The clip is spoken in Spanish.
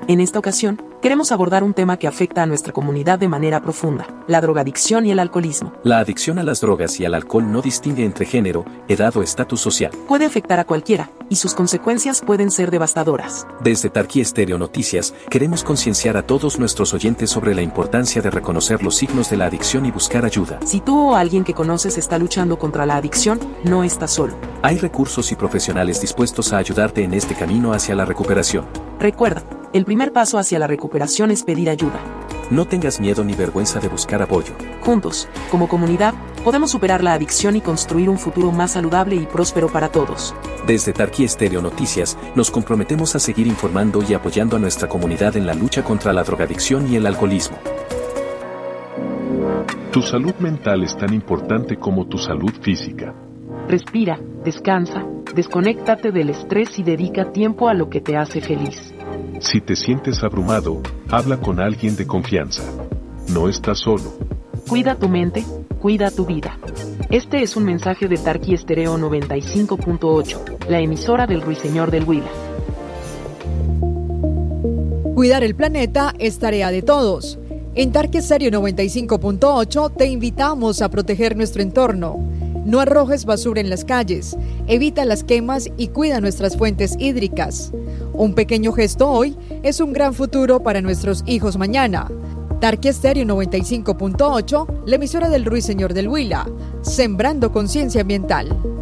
En esta ocasión, queremos abordar un tema que afecta a nuestra comunidad de manera profunda: la drogadicción y el alcoholismo. La adicción a las drogas y al alcohol no distingue entre género, edad o estatus social. Puede afectar a cualquiera, y sus consecuencias pueden ser devastadoras. Desde Tarqui Estéreo Noticias, queremos concienciar a todos nuestros oyentes sobre la importancia de reconocer los signos de la adicción y buscar ayuda. Si tú o alguien que conoces está luchando contra la adicción, no estás solo. Hay recursos y profesionales dispuestos a ayudarte en este camino hacia la recuperación. Recuerda, el primer paso hacia la recuperación es pedir ayuda. No tengas miedo ni vergüenza de buscar apoyo. Juntos, como comunidad, podemos superar la adicción y construir un futuro más saludable y próspero para todos. Desde Tarqui Estéreo Noticias, nos comprometemos a seguir informando y apoyando a nuestra comunidad en la lucha contra la drogadicción y el alcoholismo. Tu salud mental es tan importante como tu salud física. Respira, descansa, desconéctate del estrés y dedica tiempo a lo que te hace feliz. Si te sientes abrumado, habla con alguien de confianza. No estás solo. Cuida tu mente, cuida tu vida. Este es un mensaje de Tarqui Estéreo 95.8, la emisora del Ruiseñor del Huila. Cuidar el planeta es tarea de todos. En Tarqui Estéreo 95.8 te invitamos a proteger nuestro entorno. No arrojes basura en las calles, evita las quemas y cuida nuestras fuentes hídricas. Un pequeño gesto hoy es un gran futuro para nuestros hijos mañana. Tarqui Estéreo 95.8, la emisora del Ruiseñor del Huila, sembrando conciencia ambiental.